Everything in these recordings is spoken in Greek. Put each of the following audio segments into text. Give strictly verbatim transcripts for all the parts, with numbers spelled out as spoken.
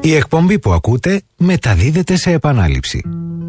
Η εκπομπή που ακούτε μεταδίδεται σε επανάληψη.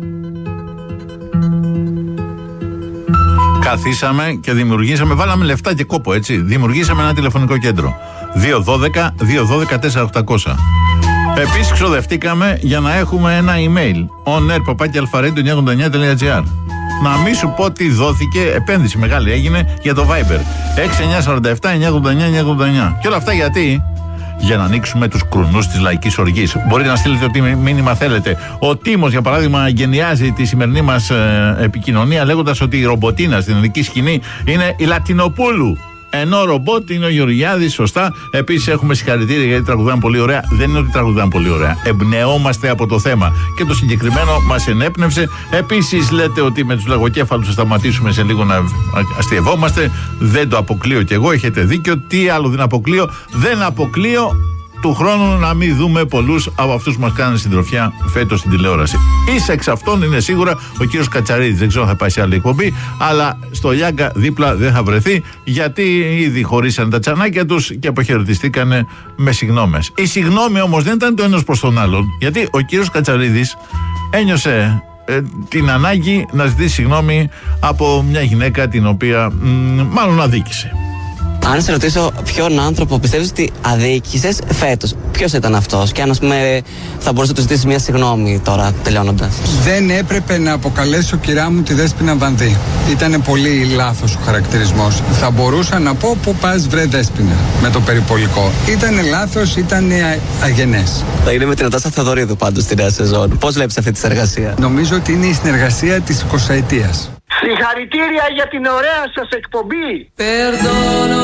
Καθίσαμε και δημιουργήσαμε, βάλαμε λεφτά και κόπο, έτσι. Δημιουργήσαμε ένα τηλεφωνικό κέντρο. δύο ένα δύο, δύο ένα δύο, τέσσερα οκτακόσια. Επίσης ξοδευτήκαμε για να έχουμε ένα email. onair παπάκι αλφαρέντιο εννιακόσια ογδόντα εννιά τελεία τζι άρ. Να μην σου πω τι δόθηκε, επένδυση μεγάλη έγινε για το Viber. έξι εννιά τέσσερα επτά εννιακόσια ογδόντα εννιά εννιακόσια ογδόντα εννιά. Και όλα αυτά γιατί? Για να ανοίξουμε τους κρουνούς της λαϊκής οργής. Μπορείτε να στείλετε ό,τι μήνυμα θέλετε. Ο Τίμος, για παράδειγμα, γενιάζει τη σημερινή μας ε, επικοινωνία λέγοντας ότι η ρομποτίνα στην ελληνική σκηνή είναι η Λατινοπούλου. Ενώ ρομπότ είναι ο Γεωργιάδης, σωστά. Επίσης έχουμε συγχαρητήρια γιατί τραγουδάνε πολύ ωραία. Δεν είναι ότι τραγουδάνε πολύ ωραία. Εμπνεόμαστε από το θέμα. Και το συγκεκριμένο μας ενέπνευσε. Επίσης λέτε ότι με τους λαγοκέφαλους θα σταματήσουμε σε λίγο να αστειευόμαστε. Δεν το αποκλείω κι εγώ. Έχετε δίκιο. Τι άλλο δεν αποκλείω? Δεν αποκλείω του χρόνου να μην δούμε πολλούς από αυτούς που μας κάνανε συντροφιά φέτος στην τηλεόραση. Ίσα εξ αυτών είναι σίγουρα ο κύριος Κατσαρίδης. Δεν ξέρω αν θα πάει σε άλλη εκπομπή, αλλά στο Λιάγκα δίπλα δεν θα βρεθεί, γιατί ήδη χωρίσαν τα τσανάκια τους και αποχαιρετιστήκανε με συγγνώμες. Η συγγνώμη όμως δεν ήταν το ένας προς τον άλλον, γιατί ο κύριος Κατσαρίδης ένιωσε ε, την ανάγκη να ζητήσει συγγνώμη από μια γυναίκα την οποία μ, μάλλον αδίκησε. Αν σε ρωτήσω ποιον άνθρωπο πιστεύεις ότι αδίκησες φέτος, ποιος ήταν αυτός? Και αν, ας πούμε, θα μπορούσε να του ζητήσεις μια συγγνώμη τώρα, τελειώνοντας. Δεν έπρεπε να αποκαλέσω κυρά μου τη Δέσποινα Βανδύ. Ήτανε πολύ λάθος ο χαρακτηρισμός. Θα μπορούσα να πω που πας βρε Δέσποινα με το περιπολικό. Ήτανε λάθος, ήτανε αγενές. Θα είναι με την Νατάσα Θεοδωρίδου πάντως στη νέα σεζόν. Πώς βλέπεις αυτή τη συνεργασία? Νομίζω ότι είναι η συνεργασία της εικοσαετίας. Συγχαρητήρια για την ωραία σας εκπομπή. Περδώνω,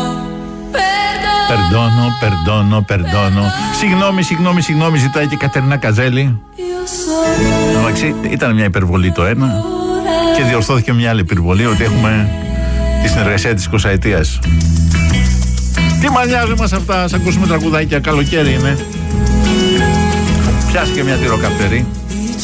περδώνω, περδώνω. Συγγνώμη, συγγνώμη, συγγνώμη, ζητάει και η Κατερίνα Καζέλη. Εντάξει, ήταν μια υπερβολή το ένα και διορθώθηκε μια άλλη υπερβολή, ότι έχουμε τη συνεργασία της εικοσαετίας. Τι μαλλιάζουμε μας αυτά, ας ακούσουμε τραγουδάκια, καλοκαίρι είναι. Πιάσε και μια τυροκαυτερή.